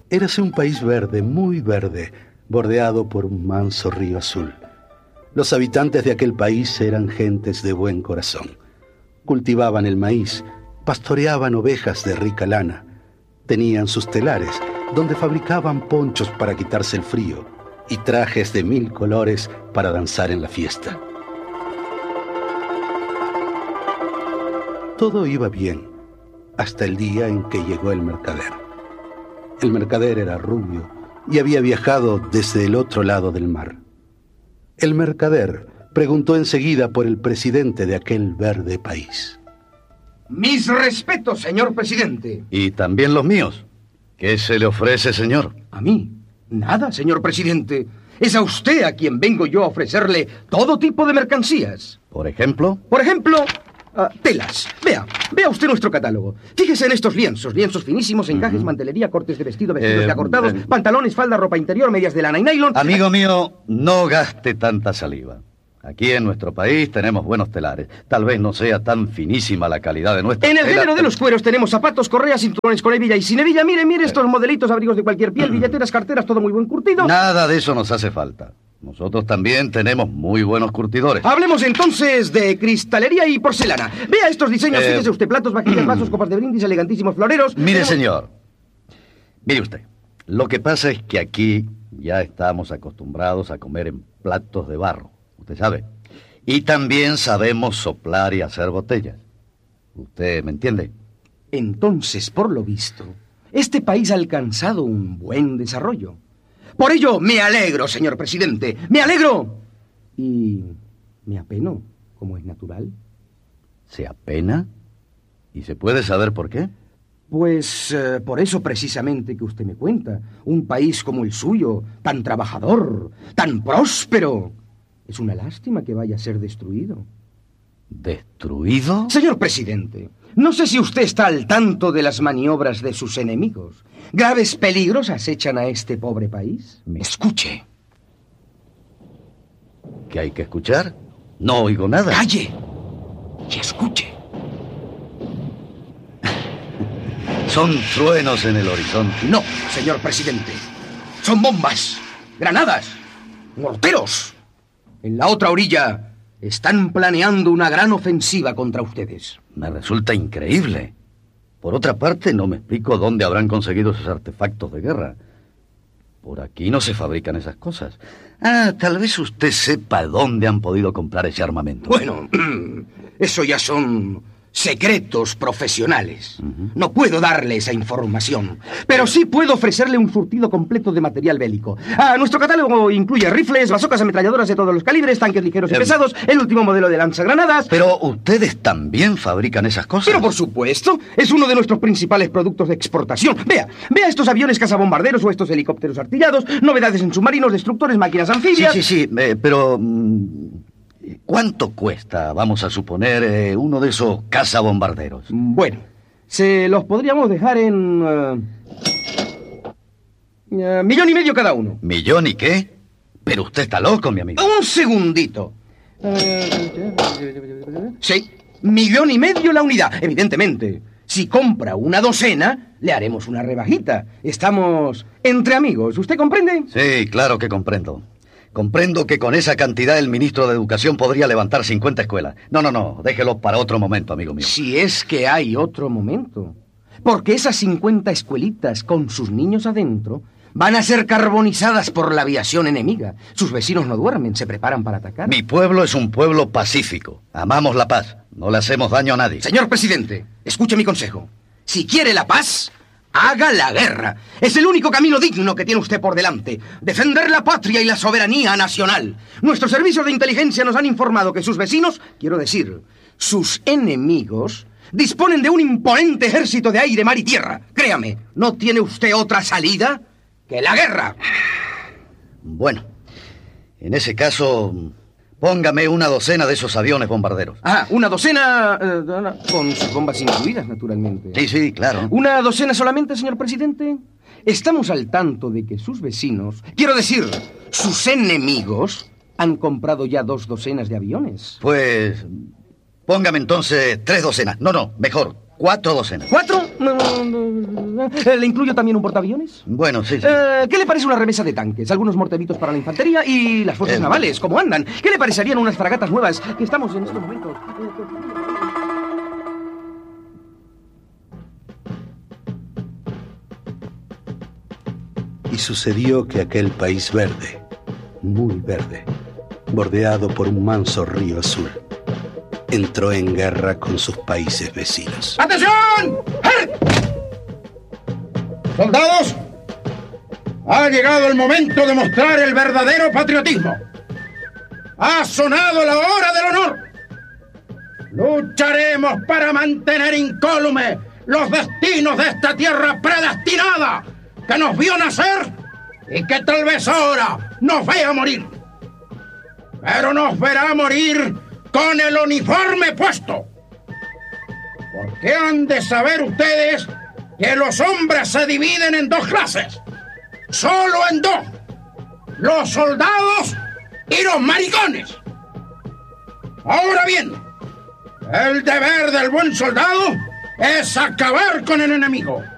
Érase un país verde, muy verde, bordeado por un manso río azul. Los habitantes de aquel país eran gentes de buen corazón. Cultivaban el maíz, pastoreaban ovejas de rica lana, tenían sus telares, donde fabricaban ponchos para quitarse el frío y trajes de 1000 colores para danzar en la fiesta. Todo iba bien, hasta el día en que llegó el mercader. El mercader era rubio y había viajado desde el otro lado del mar. El mercader preguntó enseguida por el presidente de aquel verde país. Mis respetos, señor presidente. Y también los míos. ¿Qué se le ofrece, señor? ¿A mí? Nada, señor presidente. Es a usted a quien vengo yo a ofrecerle todo tipo de mercancías. ¿Por ejemplo? Por ejemplo, telas. Vea usted nuestro catálogo. Fíjese en estos lienzos finísimos, encajes, mantelería, cortes de vestidos de acortados, pantalones, falda, ropa interior, medias de lana y nylon. Amigo mío, no gaste tanta saliva. Aquí en nuestro país tenemos buenos telares. Tal vez no sea tan finísima la calidad de nuestra tela. En el género de los cueros tenemos zapatos, correas, cinturones con hebilla y sin hebilla. Mire estos modelitos, abrigos de cualquier piel, billeteras, carteras, todo muy buen curtido. Nada de eso nos hace falta. Nosotros también tenemos muy buenos curtidores. Hablemos entonces de cristalería y porcelana. Vea estos diseños, fíjese usted, platos, vajillas, vasos, copas de brindis, elegantísimos floreros. Mire, señor. Mire usted. Lo que pasa es que aquí ya estamos acostumbrados a comer en platos de barro. Usted sabe. Y también sabemos soplar y hacer botellas. ¿Usted me entiende? Entonces, por lo visto, este país ha alcanzado un buen desarrollo. Por ello, me alegro, señor presidente. ¡Me alegro! Y me apeno, como es natural. ¿Se apena? ¿Y se puede saber por qué? Pues por eso precisamente que usted me cuenta. Un país como el suyo, tan trabajador, tan próspero. Es una lástima que vaya a ser destruido. ¿Destruido? Señor presidente, no sé si usted está al tanto de las maniobras de sus enemigos. ¿Graves peligros acechan a este pobre país? Escuche. ¿Qué hay que escuchar? No oigo nada. ¡Calle! Y escuche. Son truenos en el horizonte. No, señor presidente. Son bombas, granadas, morteros. En la otra orilla están planeando una gran ofensiva contra ustedes. Me resulta increíble. Por otra parte, no me explico dónde habrán conseguido esos artefactos de guerra. Por aquí no se fabrican esas cosas. Tal vez usted sepa dónde han podido comprar ese armamento. Bueno, eso ya son secretos profesionales. No puedo darle esa información, pero sí puedo ofrecerle un surtido completo de material bélico. Nuestro catálogo incluye rifles, bazocas, ametralladoras de todos los calibres, tanques ligeros y pesados, el último modelo de lanzagranadas. Pero ustedes también fabrican esas cosas. Pero por supuesto, es uno de nuestros principales productos de exportación. Vea estos aviones cazabombarderos o estos helicópteros artillados, novedades en submarinos, destructores, máquinas anfibias. Sí, pero ¿cuánto cuesta, vamos a suponer, uno de esos cazabombarderos? Bueno, se los podríamos dejar en $1,500,000 cada uno. ¿Millón y qué? Pero usted está loco, mi amigo. Un segundito. Sí, $1,500,000 la unidad, evidentemente. Si compra una docena, le haremos una rebajita. Estamos entre amigos, ¿usted comprende? Sí, claro que comprendo. Comprendo que con esa cantidad el ministro de Educación podría levantar 50 escuelas. No, déjelo para otro momento, amigo mío. Si es que hay otro momento. Porque esas 50 escuelitas con sus niños adentro van a ser carbonizadas por la aviación enemiga. Sus vecinos no duermen, se preparan para atacar. Mi pueblo es un pueblo pacífico. Amamos la paz. No le hacemos daño a nadie. Señor presidente, escuche mi consejo. Si quiere la paz, haga la guerra. Es el único camino digno que tiene usted por delante. Defender la patria y la soberanía nacional. Nuestros servicios de inteligencia nos han informado que sus vecinos, quiero decir, sus enemigos, disponen de un imponente ejército de aire, mar y tierra. Créame, ¿no tiene usted otra salida que la guerra? Bueno, en ese caso, póngame una docena de esos aviones bombarderos. Una docena con sus bombas incluidas, naturalmente. Sí, claro. ¿Una docena solamente, señor presidente? Estamos al tanto de que sus vecinos, quiero decir, sus enemigos, han comprado ya 2 docenas de aviones. Pues póngame entonces 3 docenas. No, mejor, 4 docenas. ¿4? ¿Le incluyo también un portaaviones? Bueno, sí, sí. ¿Qué le parece una remesa de tanques? Algunos morteritos para la infantería y las fuerzas navales, ¿cómo andan? ¿Qué le parecerían unas fragatas nuevas que estamos en estos momentos? Y sucedió que aquel país verde, muy verde, bordeado por un manso río azul, entró en guerra con sus países vecinos. ¡Atención! ¡Soldados! Ha llegado el momento de mostrar el verdadero patriotismo. Ha sonado la hora del honor. Lucharemos para mantener incólume los destinos de esta tierra predestinada que nos vio nacer y que tal vez ahora nos vea morir. Pero nos verá morir con el uniforme puesto. Porque han de saber ustedes que los hombres se dividen en dos clases. Solo en dos. Los soldados y los maricones. Ahora bien, el deber del buen soldado es acabar con el enemigo.